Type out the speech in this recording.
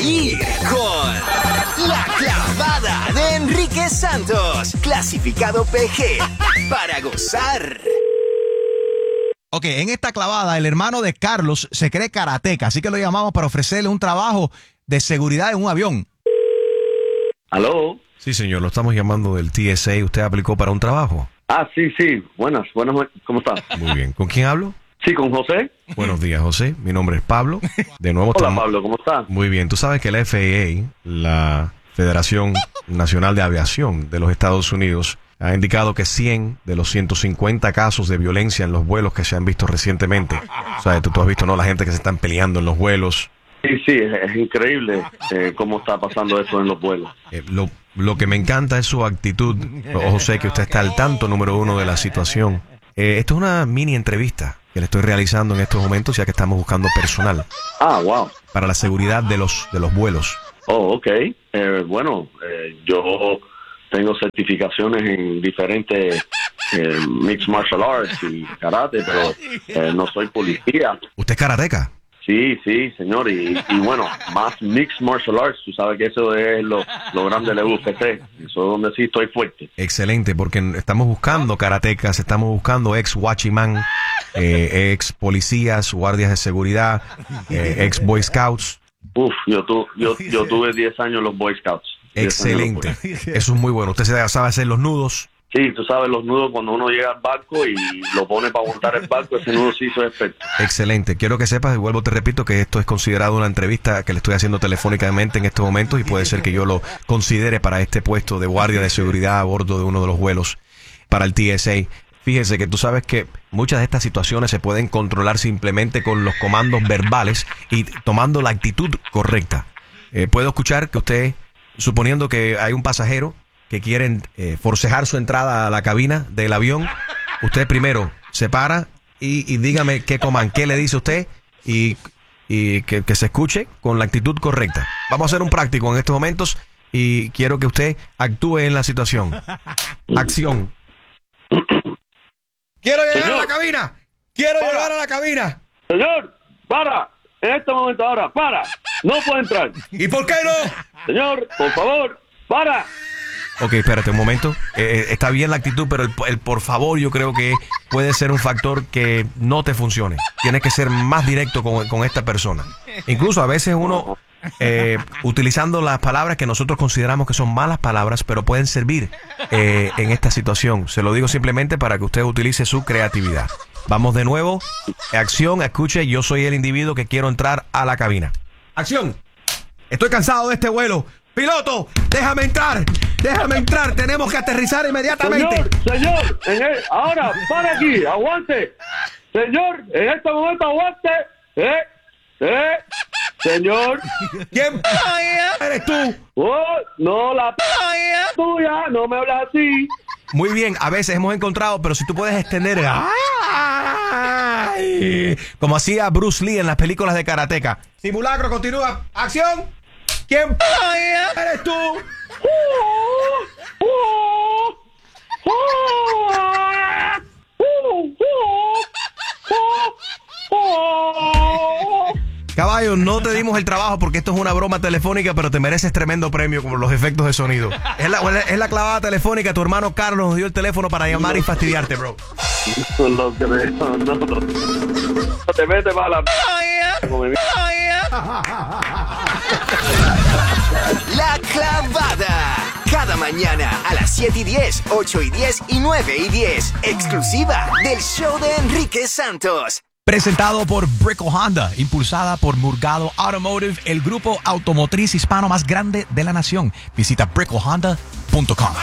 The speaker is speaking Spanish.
reír con La Clavada de Enrique Santos, clasificado PG, para gozar. Ok, en esta clavada el hermano de Carlos se cree karateca, así que lo llamamos para ofrecerle un trabajo de seguridad en un avión. ¿Aló? Sí, señor, lo estamos llamando del TSA. ¿Usted aplicó para un trabajo? Sí. Buenas, ¿cómo está? Muy bien. ¿Con quién hablo? Sí, con José. Buenos días, José. Mi nombre es Pablo. De nuevo Hola, Pablo, ¿cómo está? Muy bien. Tú sabes que la FAA, la Federación Nacional de Aviación de los Estados Unidos, ha indicado que 100 de los 150 casos de violencia en los vuelos que se han visto recientemente. O sea, tú has visto, ¿no? La gente que se están peleando en los vuelos. Sí, es increíble cómo está pasando eso en los vuelos. Lo que me encanta es su actitud, José, que usted está al tanto, número uno, de la situación. Esto es una mini entrevista que le estoy realizando en estos momentos, ya que estamos buscando personal. Wow. Para la seguridad de los vuelos. Ok. Yo tengo certificaciones en diferentes mixed martial arts y karate, pero no soy policía. ¿Usted es karateca? Sí, señor, y bueno, más mixed martial arts, tú sabes que eso es lo grande de la UFC, eso es donde sí estoy fuerte. Excelente, porque estamos buscando karatecas, estamos buscando ex watchman, ex policías, guardias de seguridad, ex Boy Scouts. Yo tuve 10 años en los Boy Scouts. Excelente, eso es muy bueno. ¿Usted sabe hacer los nudos? Sí, tú sabes, los nudos cuando uno llega al barco y lo pone para aguantar el barco, ese nudo sí hizo efecto. Excelente. Quiero que sepas, y vuelvo te repito, que esto es considerado una entrevista que le estoy haciendo telefónicamente en estos momentos y puede ser que yo lo considere para este puesto de guardia de seguridad a bordo de uno de los vuelos para el TSA. Fíjese que tú sabes que muchas de estas situaciones se pueden controlar simplemente con los comandos verbales y tomando la actitud correcta. Puedo escuchar que usted, suponiendo que hay un pasajero que quieren forcejar su entrada a la cabina del avión, usted primero se para y dígame qué coman, qué le dice usted y que se escuche con la actitud correcta. Vamos a hacer un práctico en estos momentos y quiero que usted actúe en la situación. Acción. ¡Quiero llegar a la cabina! ¡Quiero llegar a la cabina! Señor, para. En este momento ahora, para. No puede entrar. ¿Y por qué no? Señor, por favor, para. Ok, espérate un momento. Está bien la actitud, pero el por favor yo creo que puede ser un factor que no te funcione. Tienes que ser más directo con esta persona. Incluso a veces uno, utilizando las palabras que nosotros consideramos que son malas palabras, pero pueden servir en esta situación. Se lo digo simplemente para que usted utilice su creatividad. Vamos de nuevo. Acción, escuche, yo soy el individuo que quiero entrar a la cabina. Acción. Estoy cansado de este vuelo. Piloto, déjame entrar, tenemos que aterrizar inmediatamente. Señor, ahora, para aquí, aguante. Señor, en este momento aguante. Señor. ¿Quién eres tú? No, la tuya, no me hablas así. Muy bien, a veces hemos encontrado, pero si tú puedes extender, como hacía Bruce Lee en las películas de karateca. Simulacro, continúa, acción. ¿Quién eres tú? Caballo, no te dimos el trabajo porque esto es una broma telefónica, pero te mereces tremendo premio como los efectos de sonido. Es la clavada telefónica. Tu hermano Carlos nos dio el teléfono para llamar y fastidiarte, bro. No te metes para la... La Clavada. Cada mañana a las 7:10, 8:10 y 9:10. Exclusiva del show de Enrique Santos. Presentado por Brickell Honda, impulsada por Murgado Automotive, el grupo automotriz hispano más grande de la nación. Visita bricklehonda.com.